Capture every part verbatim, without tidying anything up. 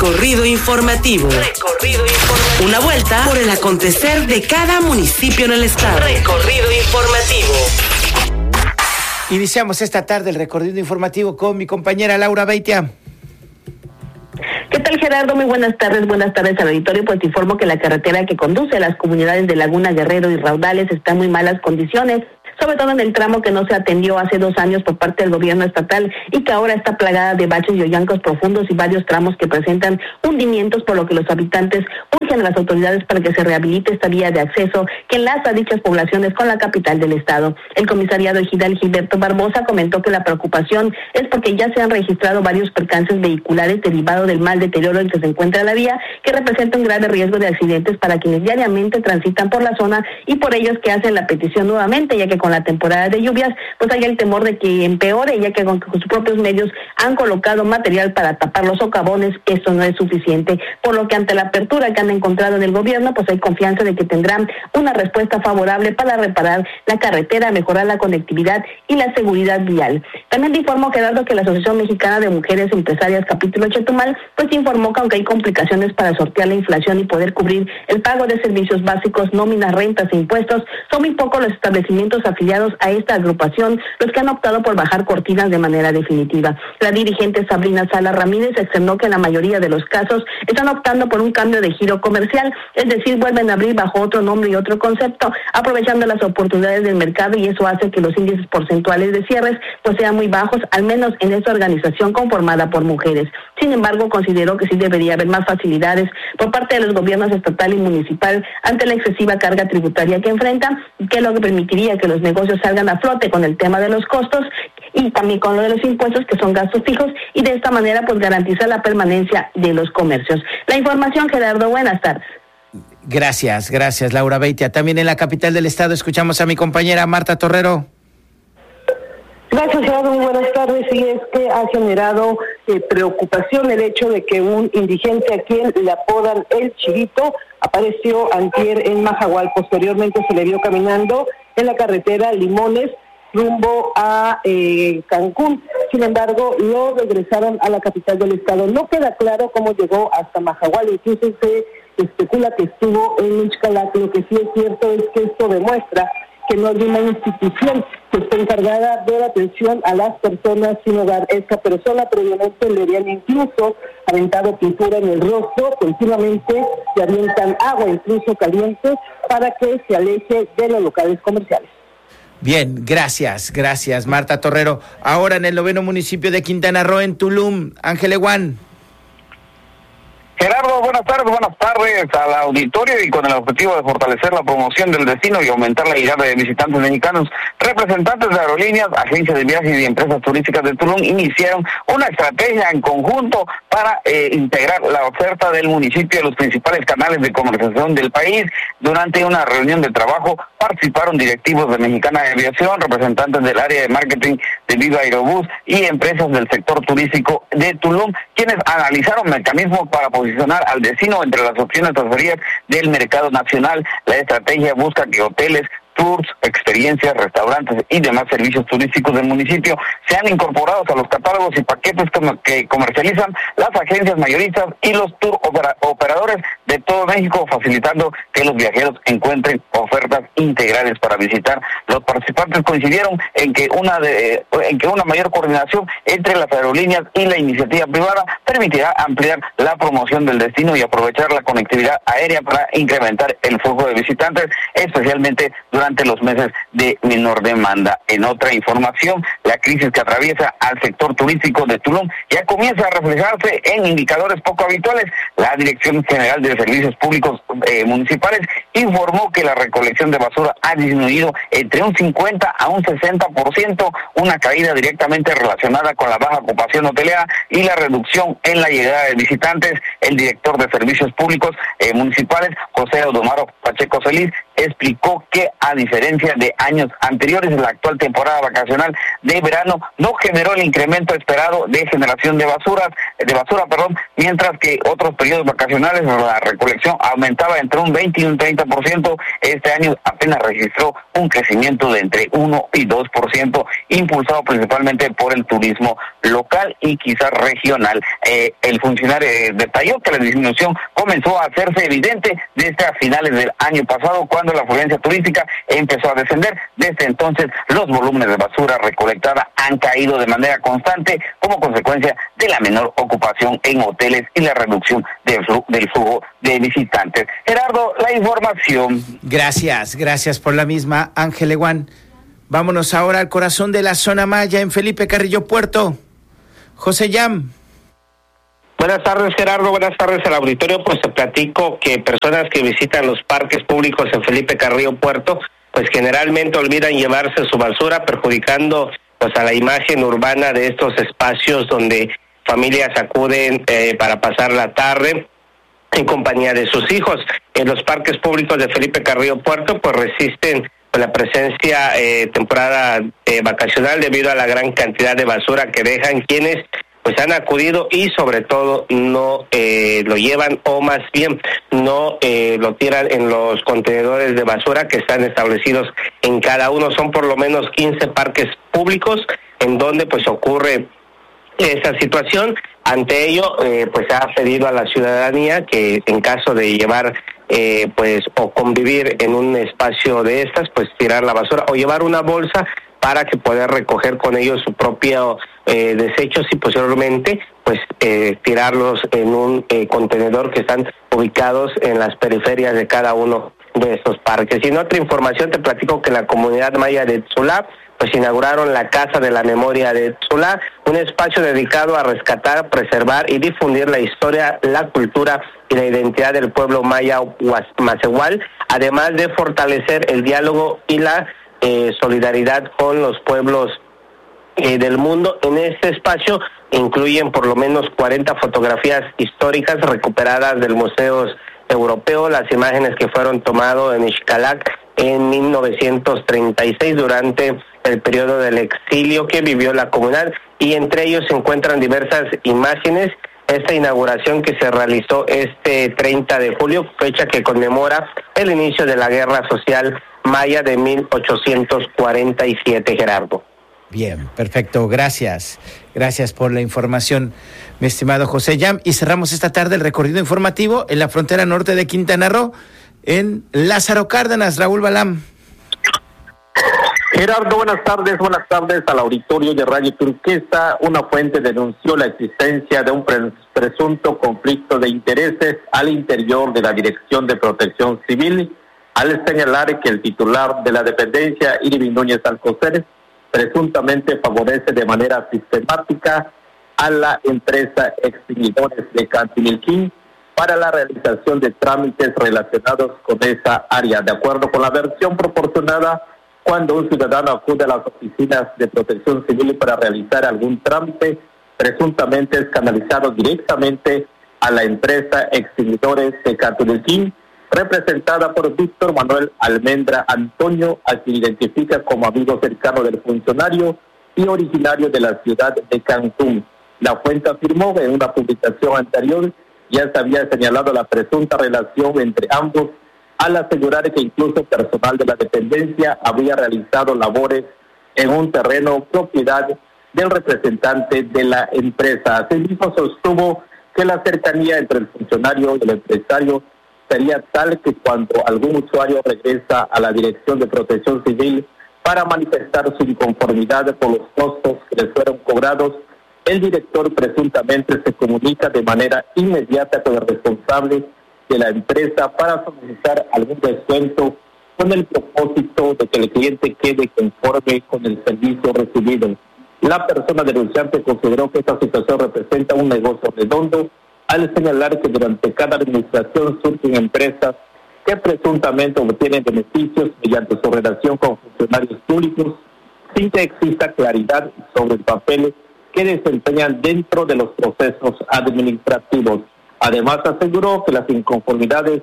Recorrido informativo. Recorrido informativo. Una vuelta por el acontecer de cada municipio en el estado. Recorrido informativo. Iniciamos esta tarde el recorrido informativo con mi compañera Laura Beitia. ¿Qué tal, Gerardo? Muy buenas tardes, buenas tardes al auditorio. Pues te informo que la carretera que conduce a las comunidades de Laguna, Guerrero y Raudales está en muy malas condiciones, sobre todo en el tramo que no se atendió hace dos años por parte del gobierno estatal y que ahora está plagada de baches y hoyancos profundos y varios tramos que presentan hundimientos, por lo que los habitantes urgen a las autoridades para que se rehabilite esta vía de acceso que enlaza dichas poblaciones con la capital del estado. El comisariado ejidal Gilberto Barbosa comentó que la preocupación es porque ya se han registrado varios percances vehiculares derivados del mal deterioro en que se encuentra la vía, que representa un grave riesgo de accidentes para quienes diariamente transitan por la zona y por ellos que hacen la petición nuevamente, ya que con la temporada de lluvias pues hay el temor de que empeore, ya que con sus propios medios han colocado material para tapar los socavones. Esto no es suficiente, por lo que ante la apertura que han encontrado en el gobierno pues hay confianza de que tendrán una respuesta favorable para reparar la carretera, mejorar la conectividad y la seguridad vial. También te informo, Gerardo, que la Asociación Mexicana de Mujeres Empresarias Capítulo Chetumal pues informó que aunque hay complicaciones para sortear la inflación y poder cubrir el pago de servicios básicos, nóminas, rentas e impuestos, son muy pocos los establecimientos afiliados a esta agrupación los que han optado por bajar cortinas de manera definitiva. La dirigente Sabrina Sala Ramírez externó que la mayoría de los casos están optando por un cambio de giro comercial, es decir, vuelven a abrir bajo otro nombre y otro concepto, aprovechando las oportunidades del mercado, y eso hace que los índices porcentuales de cierres pues sean muy bajos, al menos en esta organización conformada por mujeres. Sin embargo, consideró que sí debería haber más facilidades por parte de los gobiernos estatal y municipal ante la excesiva carga tributaria que enfrentan, que es lo que permitiría que los negocios salgan a flote con el tema de los costos y también con lo de los impuestos, que son gastos fijos, y de esta manera pues garantizar la permanencia de los comercios. La información, Gerardo, buenas tardes. Gracias, gracias Laura Beitia. También en la capital del estado escuchamos a mi compañera Marta Torrero. Gracias, Gerardo, muy buenas tardes. Sí, es que ha generado eh, preocupación el hecho de que un indigente a quien le apodan El Chirito apareció antier en Majahual. Posteriormente se le vio caminando en la carretera Limones rumbo a eh, Cancún. Sin embargo, lo regresaron a la capital del estado. No queda claro cómo llegó hasta Majahual, incluso se especula que estuvo en Ixcalac. Lo que sí es cierto es que esto demuestra que no hay una institución que esté encargada de la atención a las personas sin hogar. Esta persona previamente le habían incluso aventado pintura en el rostro, continuamente le avientan agua, incluso caliente, para que se aleje de los locales comerciales. Bien, gracias, gracias Marta Torrero. Ahora en el noveno municipio de Quintana Roo, en Tulum, Ángel Eguán. Gerardo, buenas tardes, buenas tardes al auditorio. Y con el objetivo de fortalecer la promoción del destino y aumentar la llegada de visitantes mexicanos, representantes de aerolíneas, agencias de viajes y empresas turísticas de Tulum iniciaron una estrategia en conjunto para eh, integrar la oferta del municipio a los principales canales de comercialización del país. Durante una reunión de trabajo participaron directivos de Mexicana de Aviación, representantes del área de marketing de Viva Aerobús y empresas del sector turístico de Tulum, quienes analizaron mecanismos para posicionar al destino entre las opciones transferidas del mercado nacional. La estrategia busca que hoteles, tours, experiencias, restaurantes y demás servicios turísticos del municipio sean incorporados a los catálogos y paquetes que comercializan las agencias mayoristas y los tour operadores de todo México, facilitando que los viajeros encuentren ofertas integrales para visitar. Los participantes coincidieron en que una de, en que una mayor coordinación entre las aerolíneas y la iniciativa privada permitirá ampliar la promoción del destino y aprovechar la conectividad aérea para incrementar el flujo de visitantes, especialmente durante durante los meses de menor demanda. En otra información, la crisis que atraviesa al sector turístico de Tulum ya comienza a reflejarse en indicadores poco habituales. La Dirección General de Servicios Públicos eh, Municipales informó que la recolección de basura ha disminuido entre un cincuenta a un sesenta por ciento, una caída directamente relacionada con la baja ocupación hotelera y la reducción en la llegada de visitantes. El director de Servicios Públicos eh, Municipales, José Odomaro Pacheco Solís, explicó que a diferencia de años anteriores, la actual temporada vacacional de verano no generó el incremento esperado de generación de basuras, de basura, perdón, mientras que otros periodos vacacionales la recolección aumentaba entre un veinte y un treinta por ciento. Este año apenas registró un crecimiento de entre uno y dos por ciento, impulsado principalmente por el turismo local y quizás regional. Eh, el funcionario eh, detalló que la disminución comenzó a hacerse evidente desde a finales del año pasado, cuando la afluencia turística empezó a descender. Desde entonces, los volúmenes de basura recolectada han caído de manera constante como consecuencia de la menor ocupación en hoteles y la reducción del flujo, del flujo de visitantes. Gerardo, la información. Gracias, gracias por la misma, Ángel Eguán. Vámonos ahora al corazón de la zona maya en Felipe Carrillo Puerto. José Yam. Buenas tardes, Gerardo. Buenas tardes al auditorio. Pues te platico que personas que visitan los parques públicos en Felipe Carrillo Puerto, pues generalmente olvidan llevarse su basura, perjudicando pues a la imagen urbana de estos espacios donde familias acuden eh, para pasar la tarde en compañía de sus hijos. En los parques públicos de Felipe Carrillo Puerto, pues resisten la presencia eh, temporada eh, vacacional debido a la gran cantidad de basura que dejan quienes pues han acudido y sobre todo no eh, lo llevan, o más bien no eh, lo tiran en los contenedores de basura que están establecidos en cada uno. Son por lo menos quince parques públicos en donde pues ocurre esa situación. Ante ello, eh, pues ha pedido a la ciudadanía que en caso de llevar eh, pues o convivir en un espacio de estas, pues tirar la basura o llevar una bolsa para que pueda recoger con ellos su propio eh, desechos y posteriormente pues eh, tirarlos en un eh, contenedor que están ubicados en las periferias de cada uno de estos parques. Y en otra información te platico que la comunidad maya de Tzulá pues inauguraron la Casa de la Memoria de Tzulá, un espacio dedicado a rescatar, preservar y difundir la historia, la cultura y la identidad del pueblo maya Macehual, además de fortalecer el diálogo y la eh, solidaridad con los pueblos eh, del mundo. En este espacio incluyen por lo menos cuarenta fotografías históricas recuperadas del Museo Europeo, las imágenes que fueron tomadas en Xcalac en mil novecientos treinta y seis durante el periodo del exilio que vivió la comunidad, y entre ellos se encuentran diversas imágenes. Esta inauguración que se realizó este treinta de julio, fecha que conmemora el inicio de la Guerra Social Maya de mil ochocientos cuarenta y siete, Gerardo. Bien, perfecto, gracias. Gracias por la información, mi estimado José Yam. Y cerramos esta tarde el recorrido informativo en la frontera norte de Quintana Roo, en Lázaro Cárdenas. Raúl Balam. Gerardo, buenas tardes, buenas tardes al auditorio de Radio Turquesa. Una fuente denunció la existencia de un pre- presunto conflicto de intereses al interior de la Dirección de Protección Civil, al señalar que el titular de la dependencia, Irving Núñez Alcocer, presuntamente favorece de manera sistemática a la empresa Extinguidores de Cantimilquín para la realización de trámites relacionados con esa área. De acuerdo con la versión proporcionada, cuando un ciudadano acude a las oficinas de protección civil para realizar algún trámite, presuntamente es canalizado directamente a la empresa Extinguidores de Cantimilquín, representada por Víctor Manuel Almendra Antonio, a quien identifica como amigo cercano del funcionario y originario de la ciudad de Cancún. La fuente afirmó en una publicación anterior ya se había señalado la presunta relación entre ambos, al asegurar que incluso personal de la dependencia había realizado labores en un terreno propiedad del representante de la empresa. Asimismo, sostuvo que la cercanía entre el funcionario y el empresario sería tal que cuando algún usuario regresa a la Dirección de Protección Civil para manifestar su inconformidad por los costos que les fueron cobrados, el director presuntamente se comunica de manera inmediata con el responsable de la empresa para solicitar algún descuento con el propósito de que el cliente quede conforme con el servicio recibido. La persona denunciante consideró que esta situación representa un negocio redondo al señalar que durante cada administración surgen empresas que presuntamente obtienen beneficios mediante su relación con funcionarios públicos sin que exista claridad sobre el papel que desempeñan dentro de los procesos administrativos. Además, aseguró que las inconformidades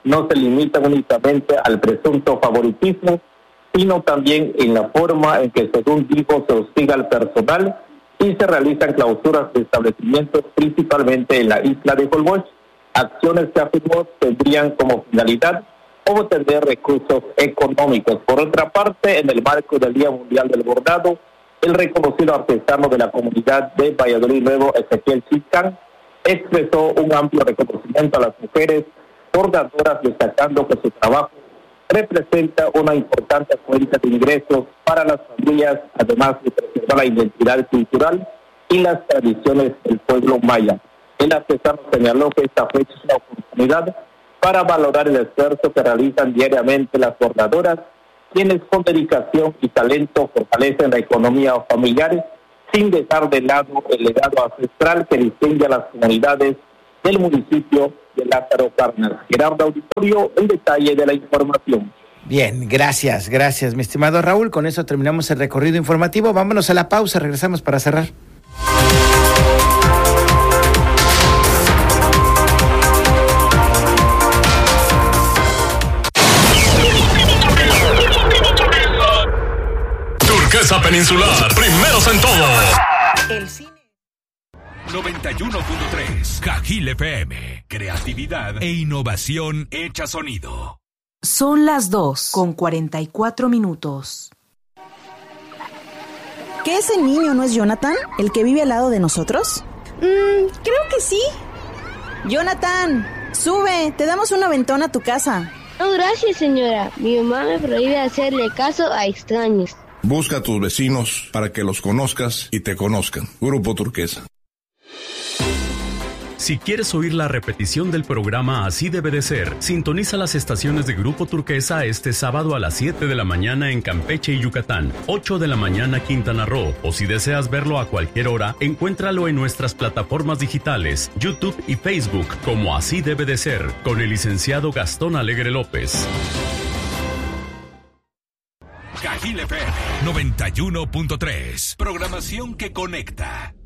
no se limitan únicamente al presunto favoritismo, sino también en la forma en que, según dijo, se hostiga al personal y se realizan clausuras de establecimientos, principalmente en la isla de Holbox, acciones que afirmó tendrían como finalidad obtener recursos económicos. Por otra parte, en el marco del Día Mundial del Bordado, el reconocido artesano de la comunidad de Valladolid Nuevo, Ezequiel Chiscan, expresó un amplio reconocimiento a las mujeres bordadoras, destacando que su trabajo representa una importante fuente de ingresos para las familias, además de preservar la identidad cultural y las tradiciones del pueblo maya. El artesano señaló que esta fecha es una oportunidad para valorar el esfuerzo que realizan diariamente las bordadoras, quienes con dedicación y talento fortalecen la economía familiar, sin dejar de lado el legado ancestral que distingue a las comunidades del municipio de Lázaro Cárdenas. Gerardo Auditorio, el detalle de la información. Bien, gracias, gracias, mi estimado Raúl. Con eso terminamos el recorrido informativo. Vámonos a la pausa, regresamos para cerrar. Turquesa Peninsular, primeros en todo. El cine. noventa y uno punto tres Cajil F M. Creatividad e innovación hecha sonido. Son las dos con cuarenta y cuatro minutos. ¿Que ese niño no es Jonathan, el que vive al lado de nosotros? Mm, creo que sí. Jonathan, sube, te damos un aventón a tu casa. No, gracias, señora. Mi mamá me prohíbe hacerle caso a extraños. Busca a tus vecinos para que los conozcas y te conozcan. Grupo Turquesa. Si quieres oír la repetición del programa Así Debe de Ser, sintoniza las estaciones de Grupo Turquesa este sábado a las siete de la mañana en Campeche y Yucatán, ocho de la mañana Quintana Roo, o si deseas verlo a cualquier hora, encuéntralo en nuestras plataformas digitales, YouTube y Facebook, como Así Debe de Ser, con el licenciado Gastón Alegre López. Cajil F M noventa y uno punto tres. Programación que conecta.